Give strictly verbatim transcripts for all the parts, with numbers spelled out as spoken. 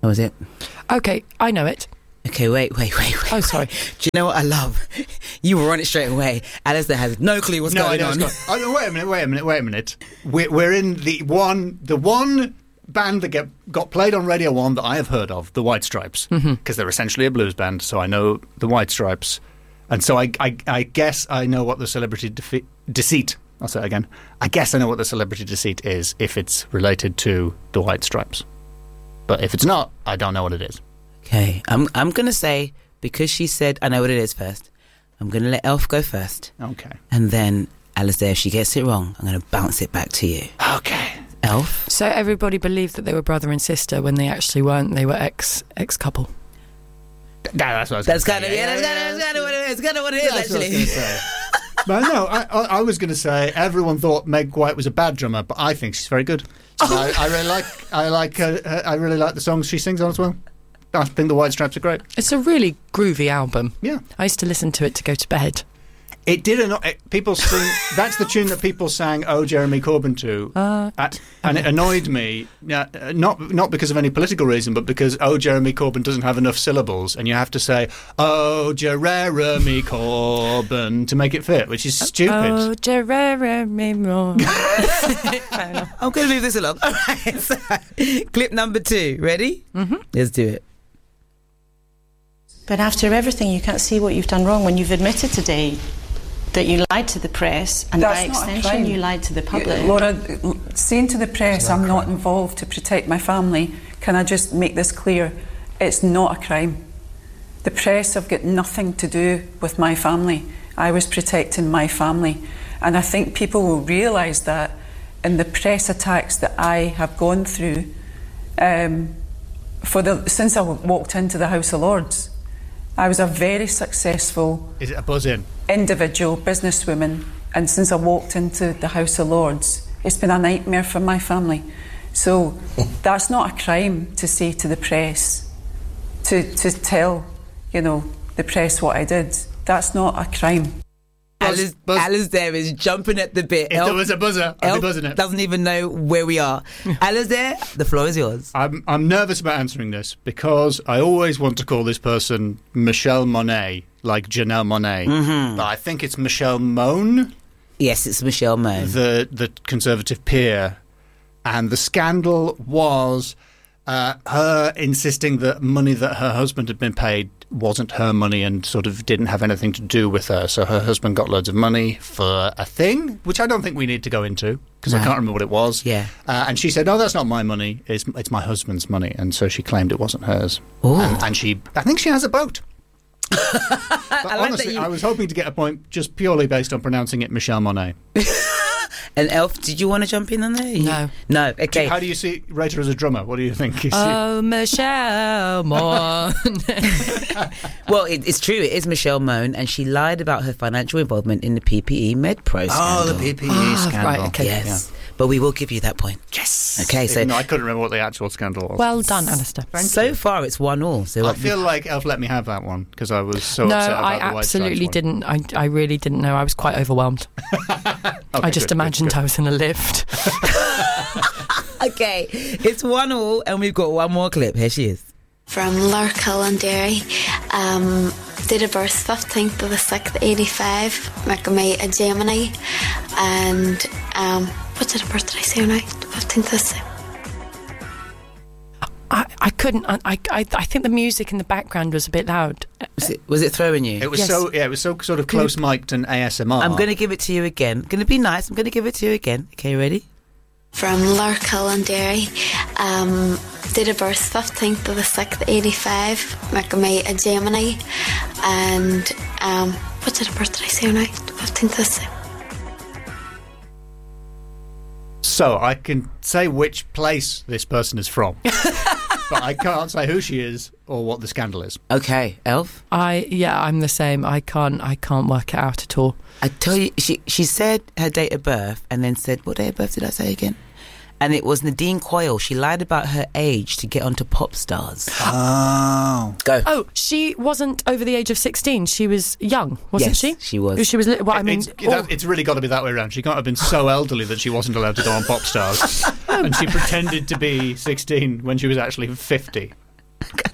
What was it? Okay, I know it. Okay, wait, wait, wait, wait. Oh, sorry. Do you know what I love? You were on it straight away. Alistair has no clue what's no, going I know on. what's going on. Oh, wait a minute, wait a minute, wait a minute. We're, we're in the one, the one band that get, got played on Radio one that I have heard of, the White Stripes, because mm-hmm. they're essentially a blues band, so I know the White Stripes. And so I, I, I guess I know what the celebrity defe- deceit, I'll say it again, I guess I know what the celebrity deceit is if it's related to the White Stripes. But if it's not, I don't know what it is. Okay, I'm I'm going to say, because she said I know what it is first, I'm going to let Elf go first. Okay. And then, Alistair, if she gets it wrong, I'm going to bounce it back to you. Okay. Elf? So everybody believed that they were brother and sister when they actually weren't. They were ex ex couple. No, that's what I was That's gonna kind of say. yeah, Yeah, that's yeah, kind of what it is. Kind of what it is, That's what I was actually. gonna say. But no, I, I, I was going to say everyone thought Meg White was a bad drummer, but I think she's very good. I, I really like. I like. Uh, uh, I really like the songs she sings on as well. I think the White Stripes are great. It's a really groovy album. Yeah, I used to listen to it to go to bed. It did annoy it, people sing. That's the tune that people sang "Oh Jeremy Corbyn" to, Uh, at, and it annoyed me. Uh, not not because of any political reason, but because "Oh Jeremy Corbyn" doesn't have enough syllables, and you have to say "Oh Jeremy Corbyn" to make it fit, which is stupid. Oh, Jeremy Moore. I'm going to move this along. All right, so, clip number two. Ready? Mm-hmm. Let's do it. But after everything, you can't see what you've done wrong when you've admitted today that you lied to the press, and That's by not a extension crime. you lied to the public. You- Laura, saying to the press I'm not involved to protect my family, can I just make this clear? It's not a crime. The press have got nothing to do with my family. I was protecting my family, and I think people will realise that in the press attacks that I have gone through um, for the since I walked into the House of Lords. I was a very successful Is it a buzz in? individual businesswoman, and since I walked into the House of Lords, it's been a nightmare for my family. So that's not a crime to say to the press, to, to tell, you know, the press what I did. That's not a crime. Alice, buzz. Alistair is jumping at the bit. If Elf, there was a buzzer, I'd Elf be buzzing it. doesn't even know where we are. Alistair, the floor is yours. I'm I'm nervous about answering this because I always want to call this person Michelle Monet, like Janelle Monáe, Mm-hmm. but I think it's Michelle Mone, Yes, it's Michelle Mone. the the Conservative peer, and the scandal was uh, her insisting that money that her husband had been paid wasn't her money and sort of didn't have anything to do with her. So her husband got loads of money for a thing, which I don't think we need to go into because I No. can't remember what it was. Yeah. Uh, and she said, "No, that's not my money. It's it's my husband's money." And so she claimed it wasn't hers. Ooh. And, and she, I think she has a boat. But I like that honestly, you- I was hoping to get a point just purely based on pronouncing it Michelle Monet. And Elf, did you want to jump in on there? You- No. No, okay. How do you see rate her as a drummer? What do you think? Is she- Oh, Michelle Moore. Well, it, it's true. It is Michelle Mone, and she lied about her financial involvement in the P P E MedPro scandal. oh, the P P E Ah, scandal. right, okay. Yes. But we will give you that point. Yes. Okay, so- Even though I couldn't remember what the actual scandal was. Well done, Alistair. so far, it's one all. So I feel like Elf let me have that one because I was so No, upset about I the White absolutely Stripes one. didn't. I, I really didn't know. I was quite overwhelmed. Okay, I just good, imagined good, good. I was in a lift. okay, it's one all, and we've got one more clip. Here she is. From Larkill and Derry. Um, date of birth fifteenth of the sixth, eighty-five. Making me a Gemini. And um, what date of birth did I say now? fifteenth of the sixth. I, I couldn't. I, I I think the music in the background was a bit loud. Was it, was it throwing you? It was Yes. so yeah, it was so sort of close mic'd and A S M R. I'm going to give it to you again. Going to be nice. I'm going to give it to you again. Okay, ready? From Larkill and Derry. Um, date of birth fifteenth of the sixth, eighty-five. Making me a Gemini. And um, what date of birth did I say now? fifteenth of the sixth. So I can say which place this person is from, but I can't say who she is or what the scandal is. Okay, Elf. I yeah, I'm the same. I can't. I can't work it out at all. I tell you, she she said her date of birth and then said, what date of birth did I say again? And it was Nadine Coyle. She lied about her age to get onto Pop Stars. Oh. Go. Oh, she wasn't over the age of sixteen. She was young, wasn't Yes, she? she was. She was. li- Well, I mean, it's, oh, that- it's really got to be that way around. She can't have been so elderly that she wasn't allowed to go on Pop Stars. And she pretended to be sixteen when she was actually fifty.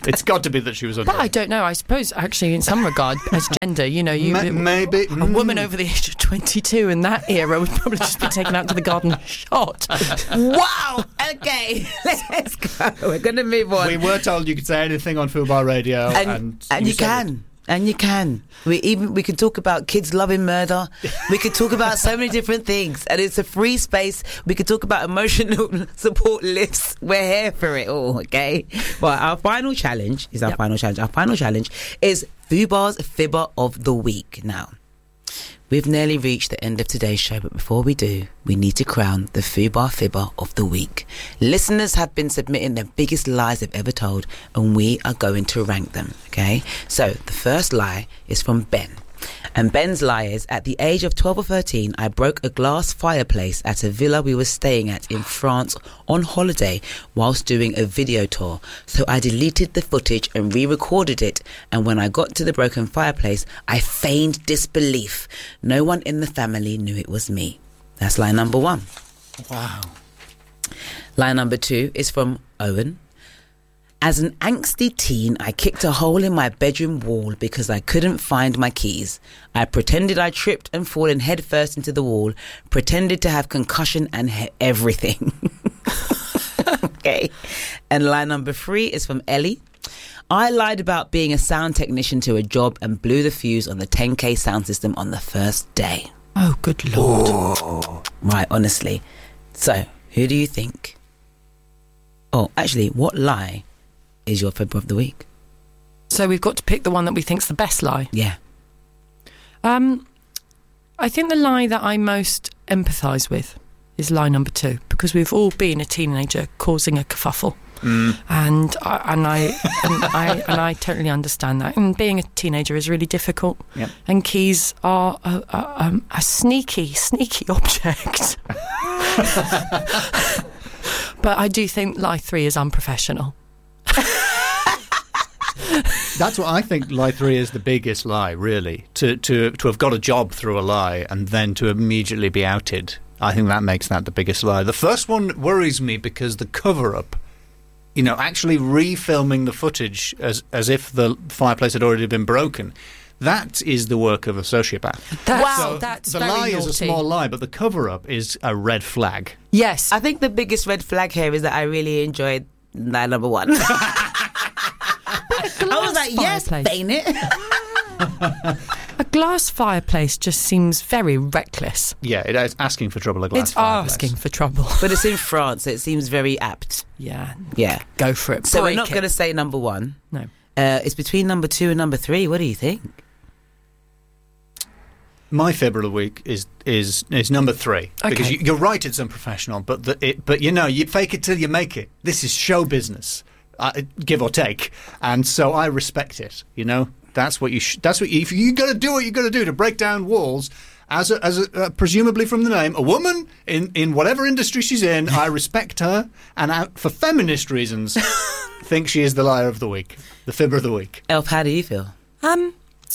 It's got to be that she was underage. But I don't know. I suppose, actually, in some regard, as gender, you know, you Ma- maybe a woman over the age of twenty-two in that era would probably just be taken out to the garden shot. Wow. Okay, let's go. We're going to move on. We were told you could say anything on Fubar Radio, and, and, and you, you can. And you can. We even we could talk about kids loving murder. We could talk about so many different things, and it's a free space. We could talk about emotional support lifts. We're here for it all, okay? But our final challenge is our yep. final challenge. Our final challenge is Fubar's Fibber of the Week. Now, we've nearly reached the end of today's show, but before we do, we need to crown the Fubar Fibber of the Week. Listeners have been submitting their biggest lies they've ever told, and we are going to rank them, okay? So, the first lie is from Ben. And Ben's lie is, at the age of twelve or thirteen, I broke a glass fireplace at a villa we were staying at in France on holiday whilst doing a video tour. So I deleted the footage and re-recorded it. And when I got to the broken fireplace, I feigned disbelief. No one in the family knew it was me. That's lie number one. Wow. Lie number two is from Owen. As an angsty teen, I kicked a hole in my bedroom wall because I couldn't find my keys. I pretended I tripped and fallen headfirst into the wall, pretended to have concussion and he- everything. Okay. And line number three is from Ellie. I lied about being a sound technician to a job and blew the fuse on the ten K sound system on the first day. Oh, good Lord. Oh. Right, honestly. So, who do you think? Oh, actually, what lie is your Fibber of the Week? So we've got to pick the one that we think's the best lie. Yeah. Um, I think the lie that I most empathise with is lie number two, because we've all been a teenager causing a kerfuffle, mm. and I, and I and I and I totally understand that. And being a teenager is really difficult. Yep. And keys are a, a, um, a sneaky, sneaky object. But I do think lie three is unprofessional. That's what I think. Lie three is the biggest lie, really. To to to have got a job through a lie and then to immediately be outed. I think that makes that the biggest lie. The first one worries me because the cover-up, you know, actually refilming the footage as as if the fireplace had already been broken, that is the work of a sociopath. That's, wow, so that's the very lie naughty. is a small lie, but the cover-up is a red flag. Yes. I think the biggest red flag here is that I really enjoyed lie number one. I was like, yes, feign it. A glass fireplace just seems very reckless. Yeah, it is asking for trouble, a glass It's fireplace. asking for trouble. But it's in France, so it seems very apt. Yeah. Yeah. Go for it. So Break we're not it. going to say number one. No. Uh, it's between number two and number three. What do you think? My Fibber of the Week is is is number three. Okay. Because you, you're right, it's unprofessional, but the, it, but you know, you fake it till you make it. This is show business, uh, give or take, and so I respect it. You know, that's what you. Sh- that's what you, if you got to do what you got to do to break down walls. As a, as a, uh, presumably from the name, a woman in, in whatever industry she's in, I respect her, and I, for feminist reasons, think she is the liar of the week, the Fibber of the week. Elf, how do you feel? Um.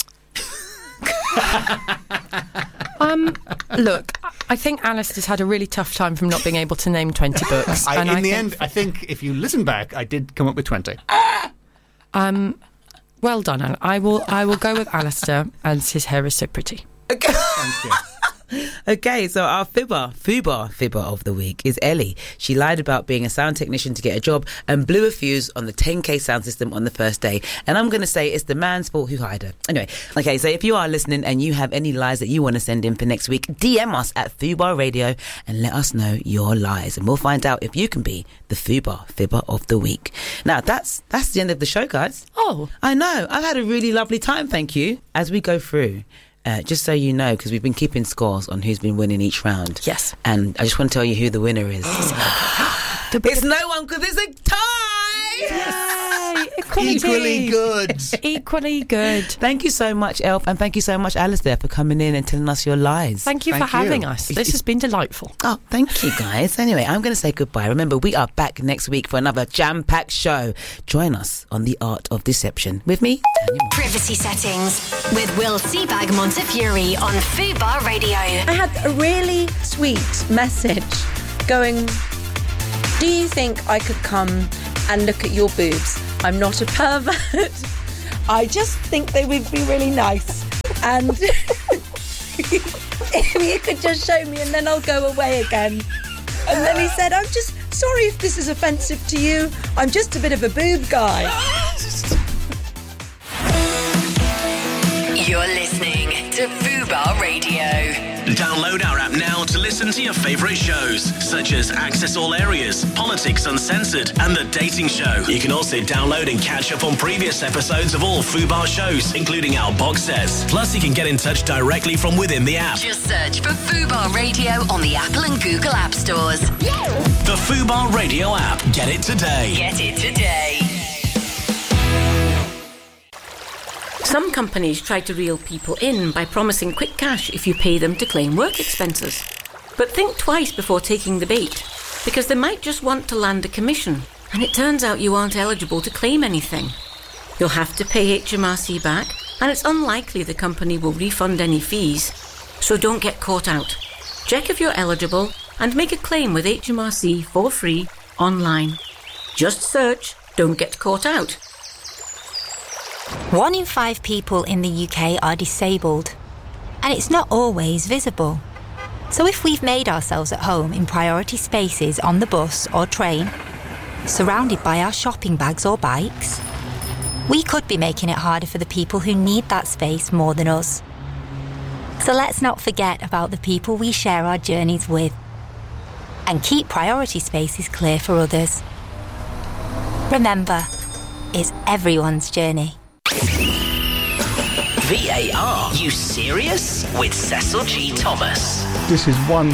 um. Look, I think Alistair's had a really tough time from not being able to name twenty books. I, and in I the think, end, I think if you listen back, I did come up with twenty. Um. Well done, Al. I will. I will go with Alistair as his hair is so pretty. Okay. Thank you. Okay, so our fibber, Fubar Fibber of the Week is Ellie. She lied about being a sound technician to get a job and blew a fuse on the ten K sound system on the first day. And I'm going to say it's the man's fault who hired her. Anyway, okay, so if you are listening and you have any lies that you want to send in for next week, D M us at Fubar Radio and let us know your lies. And we'll find out if you can be the Fubar Fibber of the Week. Now, that's that's the end of the show, guys. Oh. I know. I've had a really lovely time, thank you. As we go through... Uh, just so you know, because we've been keeping scores on who's been winning each round. Yes. And I just want to tell you who the winner is. It's no one, because it's a tie! Yay! Equality. Equally good. Equally good. Thank you so much, Elf, and thank you so much, Alistair, for coming in and telling us your lies. Thank you Thank for having you. us. This has been delightful. Oh, thank you, guys. Anyway, I'm going to say goodbye. Remember, we are back next week for another jam-packed show. Join us on The Art of Deception with me, Tanya Moore. Privacy Settings with Will Seabag Montefiore on Fubar Radio. I had a really sweet message going, do you think I could come and look at your boobs. I'm not a pervert. I just think they would be really nice. And if you could just show me and then I'll go away again. And then he said, I'm just sorry if this is offensive to you. I'm just a bit of a boob guy. You're listening to Fubar Radio. Download our app now to listen to your favourite shows, such as Access All Areas, Politics Uncensored, and The Dating Show. You can also download and catch up on previous episodes of all Fubar shows, including our box sets. Plus, you can get in touch directly from within the app. Just search for Fubar Radio on the Apple and Google App Stores. The Fubar Radio app. Get it today. Get it today. Some companies try to reel people in by promising quick cash if you pay them to claim work expenses. But think twice before taking the bait, because they might just want to land a commission, and it turns out you aren't eligible to claim anything. You'll have to pay H M R C back, and it's unlikely the company will refund any fees, so don't get caught out. Check if you're eligible and make a claim with H M R C for free online. Just search "Don't Get Caught Out." One in five people in the U K are disabled, and it's not always visible. So if we've made ourselves at home in priority spaces on the bus or train, surrounded by our shopping bags or bikes, we could be making it harder for the people who need that space more than us. So let's not forget about the people we share our journeys with, and keep priority spaces clear for others. Remember, it's everyone's journey. V A R, you serious? With Cecil G. Thomas. This is one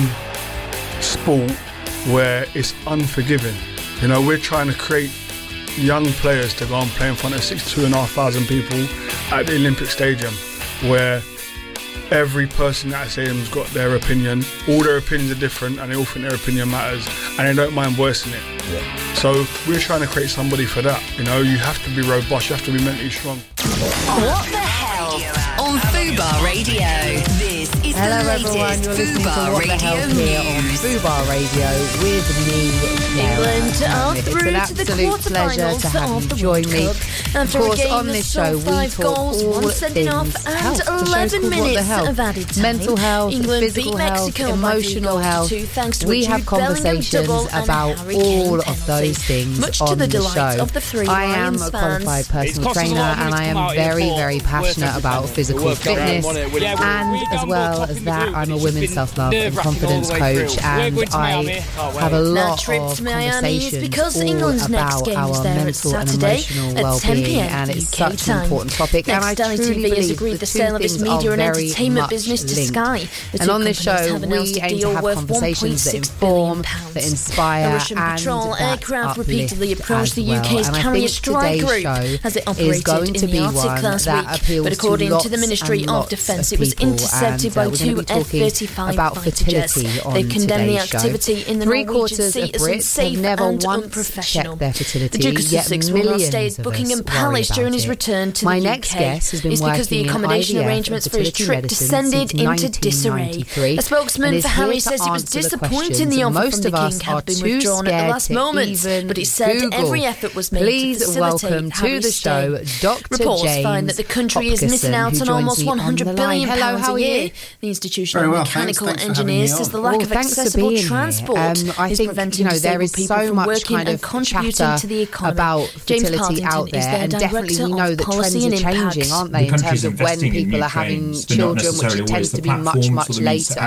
sport where it's unforgiving. You know, we're trying to create young players to go and play in front of sixty-two and a half thousand people at the Olympic Stadium, where every person at that stadium's got their opinion. All their opinions are different, and they all think their opinion matters, and they don't mind voicing it. Yeah. So we're trying to create somebody for that. You know, you have to be robust, you have to be mentally strong. What the hell? On Fubar Radio. This is Hello the everyone, latest you're listening to Fubar What the Radio Hell here on news. Fubar Radio with me, Sarah. England are And through it's to an the absolute pleasure quarterfinals to have of you the join World me. Cup. Of After course, a game on that this saw show we five talk goals, all one sending off, things and health. The show's eleven called What the minutes Health. of added time. Mental health, England physical beat health, Mexico emotional by health. two, thanks to We a have Jude Bellingham conversations double and a about Harry Kane all of penalty. those things Much on to the the delight show. of the three I am Lions a fans. qualified personal trainer, and I am very, very passionate about physical fitness, and as well as that, I'm a women's self-love and confidence coach, and I have a Now, lot trip of to Miami is conversations because all England's next about game is our there at mental and Saturday emotional at ten p well-being, m and it's U K such time. an important topic. And I Next, I T truly V has believe agreed the the two sale of its things media are and very entertainment much business to linked. Sky. The And two on this companies show, have we announced a aim to deal have worth conversations that one point six inform, billion pounds. that inspire, A Russian and patrol that aircraft uplift repeatedly approached the as well. U K's And I carrier think strike today's group show as it is operated going in to the be Arctic one last that week. appeals But according to to the lots Ministry and of lots Defence, of it was people, intercepted and, by uh, we're two gonna be F talking thirty-five about fighter fertility jets. on They condemned the today's show. activity in the Three Norwegian quarters Sea of as Brits unsafe have never and once unprofessional. checked their fertility, The Duke of yet Sussex will not millions stay of at us Buckingham worry Palace about during his it. return to My the next U K. guest has been It's because the working in accommodation I V F arrangements and for his fertility trip medicine descended since into disarray. nineteen ninety-three, A spokesman and is for Harry here to says it was answer the disappointing questions the that offer most from the of us King had are been too withdrawn at the scared last to moment, even but he said Google. every effort was made Please to facilitate welcome to Harry's the show stay. Doctor Reports James find that the country is missing Hopkinson, out who on joins almost me one on hundred the billion line. Hello, pounds how a are year. you? The institutional Very well, mechanical thanks. Thanks for having engineers me says on. the lack Oh, of thanks for accessible being here. transport Um, I is think, preventing you know, there disabled is people so from much working kind and of contributing chatter to the economy. about James fertility Partington out is there, their and definitely Director we know of that trends Policy are and changing, Impacts. aren't they, in terms of when people are having children, which tends to be much, much later.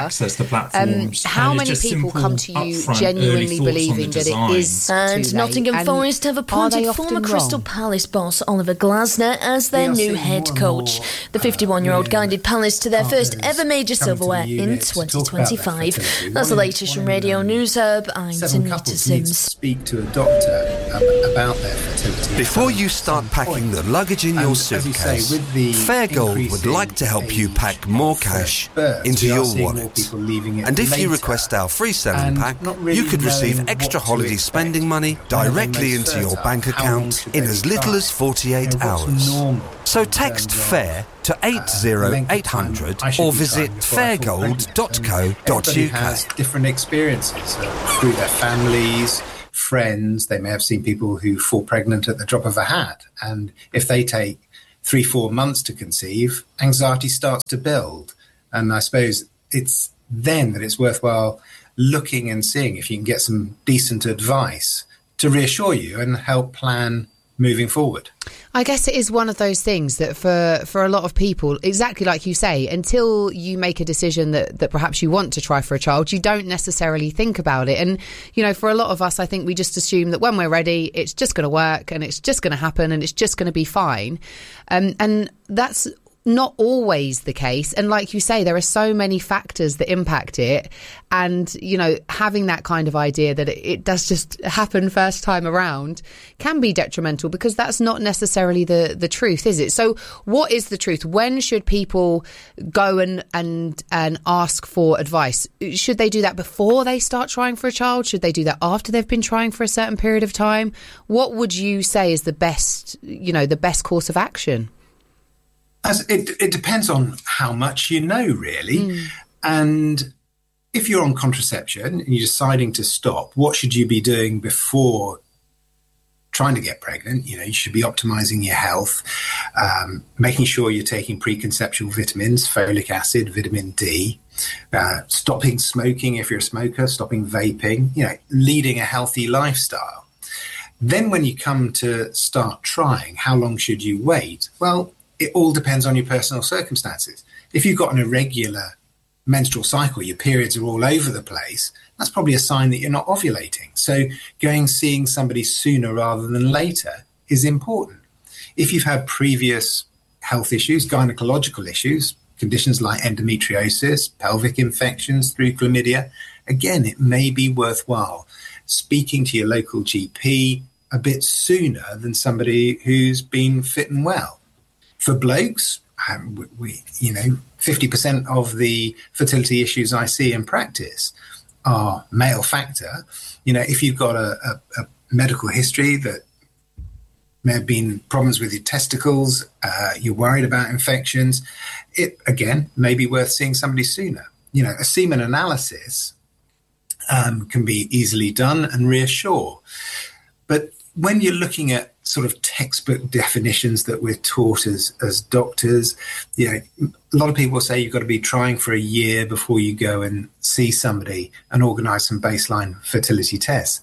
Um, how many people come to you genuinely believing that it is too And late? Nottingham And Forest have are appointed they former often Crystal wrong? Palace boss Oliver Glasner as their new head coach. The fifty-one-year-old guided Palace to their first ever major silverware in twenty twenty-five. That's the latest from Radio News Hub. I'm Tanita Sims. Speak to a doctor um, about their fertility. Before you start packing the luggage in your And, as you suitcase, say, with the Fairgold would like to help you pack more cash births, into we are your seeing more wallet. people leaving it And if you later. request our free selling And pack, not really you could receive knowing extra what to holiday expect. spending money When are they directly most into your fertile? bank How long account should in they as little try? as forty-eight You know, what's hours. normal So text FAIR to eight zero eight hundred I should or be visit trying before I fall fairgold dot co dot Everybody uk. has different experiences uh, through their families, friends, they may have seen people who fall pregnant at the drop of a hat. And if they take three, four months to conceive, anxiety starts to build. And I suppose it's then that it's worthwhile looking and seeing if you can get some decent advice to reassure you and help plan moving forward. I guess it is one of those things that for, for a lot of people, exactly like you say, until you make a decision that, that perhaps you want to try for a child, you don't necessarily think about it. And, you know, for a lot of us, I think we just assume that when we're ready, it's just going to work and it's just going to happen and it's just going to be fine. Um, and that's not always the case. And like you say, there are so many factors that impact it. And, you know, having that kind of idea that it, it does just happen first time around can be detrimental, because that's not necessarily the, the truth, is it? So what is the truth? When should people go and, and, and ask for advice? Should they do that before they start trying for a child? Should they do that after they've been trying for a certain period of time? What would you say is the best, you know, the best course of action? As it, it depends on how much you know, really. Mm. And if you're on contraception and you're deciding to stop, what should you be doing before trying to get pregnant? You know, you should be optimizing your health, um, making sure you're taking preconceptual vitamins, folic acid, vitamin D, uh, stopping smoking if you're a smoker, stopping vaping, you know, leading a healthy lifestyle. Then when you come to start trying, how long should you wait? Well, it all depends on your personal circumstances. If you've got an irregular menstrual cycle, your periods are all over the place, that's probably a sign that you're not ovulating. So going seeing somebody sooner rather than later is important. If you've had previous health issues, gynecological issues, conditions like endometriosis, pelvic infections through chlamydia, again, it may be worthwhile speaking to your local G P a bit sooner than somebody who's been fit and well. For blokes, um, we, we, you know, fifty percent of the fertility issues I see in practice are male factor. You know, if you've got a, a, a medical history that may have been problems with your testicles, uh, you're worried about infections, it, again, may be worth seeing somebody sooner. You know, a semen analysis um, can be easily done and reassure. But when you're looking at sort of textbook definitions that we're taught as, as doctors, you know, a lot of people say you've got to be trying for a year before you go and see somebody and organise some baseline fertility tests.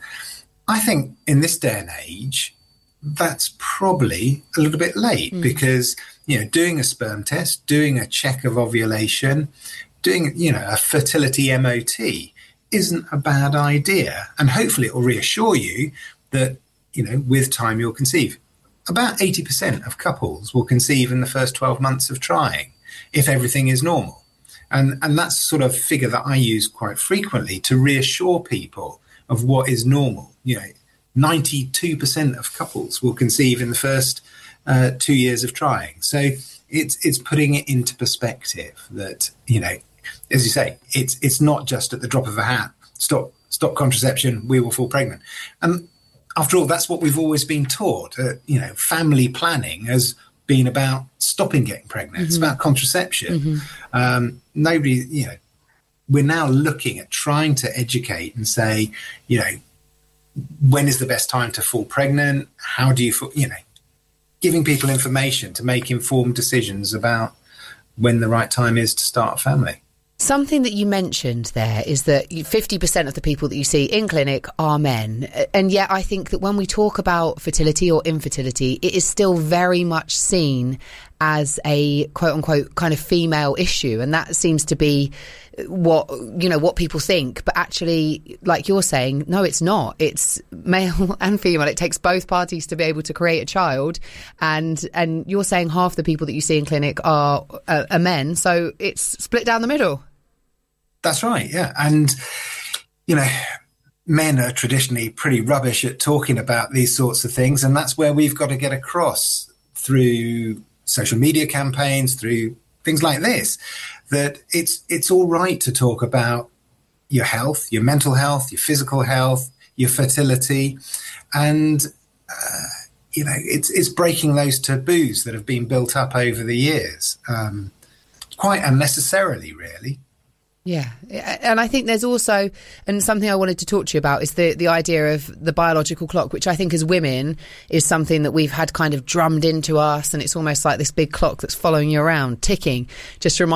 I think in this day and age, that's probably a little bit late mm. because, you know, doing a sperm test, doing a check of ovulation, doing, you know, a fertility M O T isn't a bad idea. And hopefully it will reassure you that, you know, with time you'll conceive. About eighty percent of couples will conceive in the first twelve months of trying if everything is normal. And, and that's sort of figure that I use quite frequently to reassure people of what is normal. You know, ninety-two percent of couples will conceive in the first uh, two years of trying. So it's it's putting it into perspective that, you know, as you say, it's it's not just at the drop of a hat, stop stop contraception, we will fall pregnant. And after all, that's what we've always been taught. Uh, you know, family planning has been about stopping getting pregnant. Mm-hmm. It's about contraception. Mm-hmm. Um, nobody, you know, we're now looking at trying to educate and say, you know, when is the best time to fall pregnant? How do you, you know, giving people information to make informed decisions about when the right time is to start a family. Something that you mentioned there is that fifty percent of the people that you see in clinic are men. And yet I think that when we talk about fertility or infertility, it is still very much seen as a quote unquote kind of female issue. And that seems to be what, you know, what people think. But actually, like you're saying, no, it's not. It's male and female. It takes both parties to be able to create a child. And and you're saying half the people that you see in clinic are, uh, are men. So it's split down the middle. That's right, yeah. And, you know, men are traditionally pretty rubbish at talking about these sorts of things. And that's where we've got to get across through social media campaigns, through things like this, that it's it's all right to talk about your health, your mental health, your physical health, your fertility. And, uh, you know, it's, it's breaking those taboos that have been built up over the years, um, quite unnecessarily, really. Yeah, and I think there's also, and something I wanted to talk to you about is the, the idea of the biological clock, which I think as women is something that we've had kind of drummed into us, and it's almost like this big clock that's following you around, ticking, just to remind